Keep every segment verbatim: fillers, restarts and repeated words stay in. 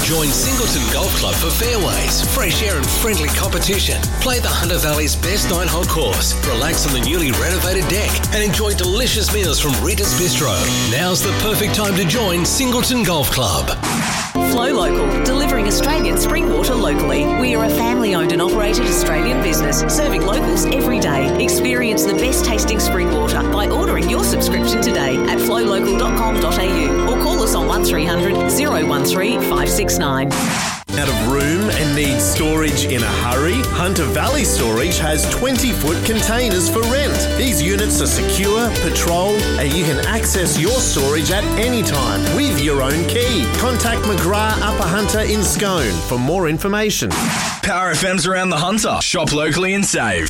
Join Singleton Golf Club for fairways, fresh air and friendly competition. Play the Hunter Valley's best nine-hole course, relax on the newly renovated deck and enjoy delicious meals from Rita's Bistro. Now's the perfect time to join Singleton Golf Club. Flow Local, delivering Australian spring water locally. We are a family-owned and operated Australian business, serving locals every day. Experience the best tasting spring water by ordering your subscription today at flow local dot com dot a u or call us on one three hundred, oh one three, five six nine. Out of room and needs storage in a hurry? Hunter Valley Storage has twenty-foot containers for rent. These units are secure, patrolled, and you can access your storage at any time with your own key. Contact McGrath Upper Hunter in Scone for more information. Power F M's around the Hunter. Shop locally and save.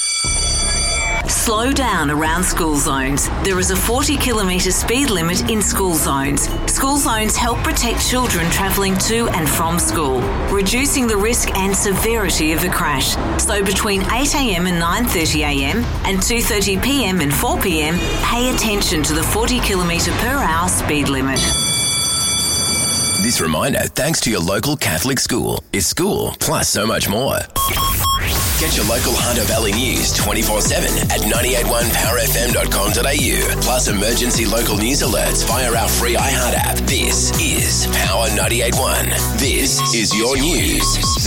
Slow down around school zones. There is a forty kilometre speed limit in school zones. School zones help protect children travelling to and from school, reducing the risk and severity of a crash. So between eight a m and nine thirty a m and two thirty p m and four p m, pay attention to the forty kilometre per hour speed limit. This reminder thanks to your local Catholic school. It's school plus so much more. Get your local Hunter Valley news twenty-four seven at nine eight one power f m dot com dot a u. Plus emergency local news alerts via our free iHeart app. This is Power ninety-eight point one. This is your news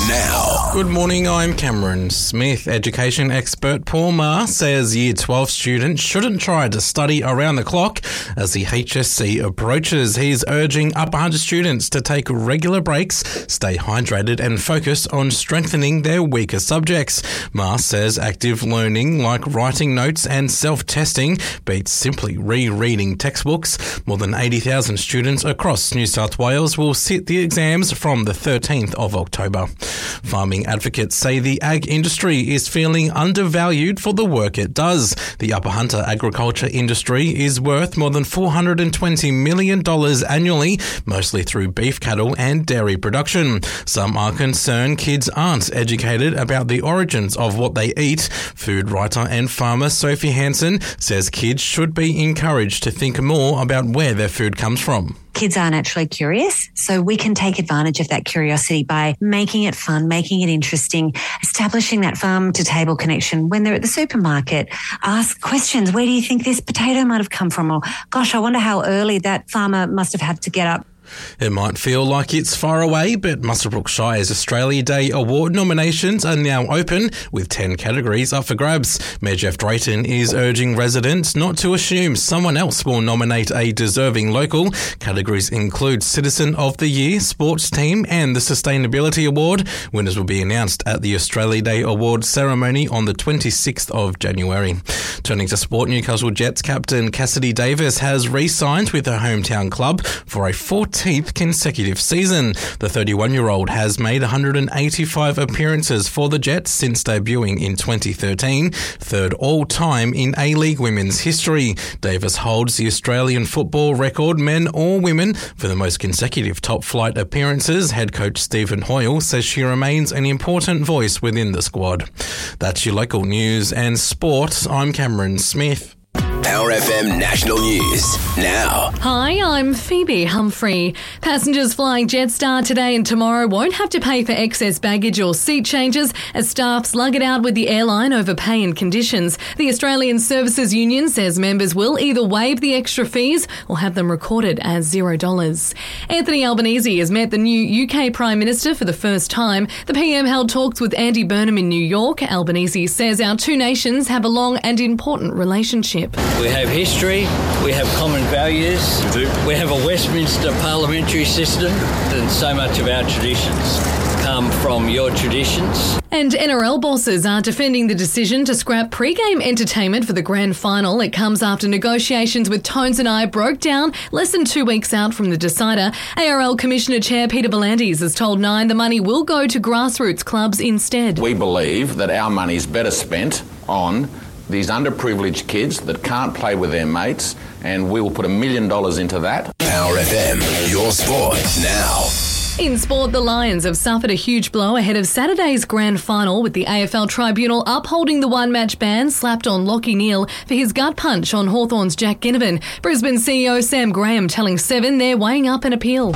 now. Good morning, I'm Cameron Smith. Education expert Paul Maher says Year twelve students shouldn't try to study around the clock as the H S C approaches. He's urging Upper Hunter students to take regular breaks, stay hydrated and focus on strengthening their weaker subjects. Maher says active learning like writing notes and self-testing beats simply rereading textbooks. More than eighty thousand students across New South Wales will sit the exams from the thirteenth of October. Farming advocates say the ag industry is feeling undervalued for the work it does. The Upper Hunter agriculture industry is worth more than four hundred twenty million dollars annually, mostly through beef cattle and dairy production. Some are concerned kids aren't educated about the origins of what they eat. Food writer and farmer Sophie Hansen says kids should be encouraged to think more about where their food comes from. Kids are naturally curious, so we can take advantage of that curiosity by making it fun, making it interesting, establishing that farm-to-table connection. When they're at the supermarket, ask questions. Where do you think this potato might have come from? Or, gosh, I wonder how early that farmer must have had to get up. It might feel like it's far away, but Muswellbrook Shire's Australia Day Award nominations are now open, with ten categories up for grabs. Mayor Jeff Drayton is urging residents not to assume someone else will nominate a deserving local. Categories include Citizen of the Year, Sports Team and the Sustainability Award. Winners will be announced at the Australia Day Award ceremony on the twenty-sixth of January. Turning to sport, Newcastle Jets captain Cassidy Davis has re-signed with her hometown club for a fourteenth consecutive season. The thirty-one-year-old has made one hundred eighty-five appearances for the Jets since debuting in twenty thirteen, third all-time in A-League women's history. Davis holds the Australian football record, men or women, for the most consecutive top-flight appearances. Head coach Stephen Hoyle says she remains an important voice within the squad. That's your local news and sport. I'm Cameron Smith. Power F M National News now. Hi, I'm Phoebe Humphrey. Passengers flying Jetstar today and tomorrow won't have to pay for excess baggage or seat changes as staff slug it out with the airline over pay and conditions. The Australian Services Union says members will either waive the extra fees or have them recorded as zero dollars. Anthony Albanese has met the new U K Prime Minister for the first time. The P M held talks with Andy Burnham in New York. Albanese says our two nations have a long and important relationship. We have history, we have common values, we, we have a Westminster parliamentary system, and so much of our traditions come from your traditions. And N R L bosses are defending the decision to scrap pre-game entertainment for the grand final. It comes after negotiations with Tones and I broke down less than two weeks out from the decider. A R L Commissioner Chair Peter V'landys has told Nine the money will go to grassroots clubs instead. We believe that our money is better spent on these underprivileged kids that can't play with their mates, and we will put a million dollars into that. Power F M, your sport now. In sport, the Lions have suffered a huge blow ahead of Saturday's grand final, with the A F L Tribunal upholding the one-match ban slapped on Lachie Neale for his gut punch on Hawthorn's Jack Ginnivan. Brisbane C E O Sam Graham telling Seven they're weighing up an appeal.